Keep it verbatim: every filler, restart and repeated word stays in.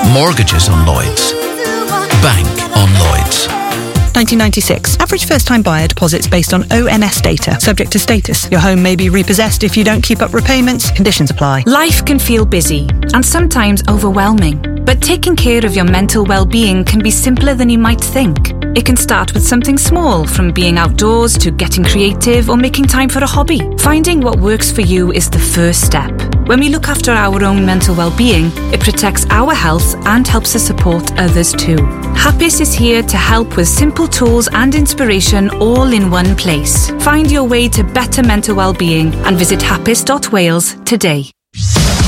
Mortgages on Lloyds. Bank on Lloyds. nineteen ninety-six. Average first-time buyer deposits based on O N S data. Subject to status. Your home may be repossessed if you don't keep up repayments. Conditions apply. Life can feel busy and sometimes overwhelming. But taking care of your mental well-being can be simpler than you might think. It can start with something small, from being outdoors to getting creative or making time for a hobby. Finding what works for you is the first step. When we look after our own mental well-being, it protects our health and helps us support others too. Happis is here to help with simple tools and inspiration all in one place. Find your way to better mental well-being and visit happis dot wales today.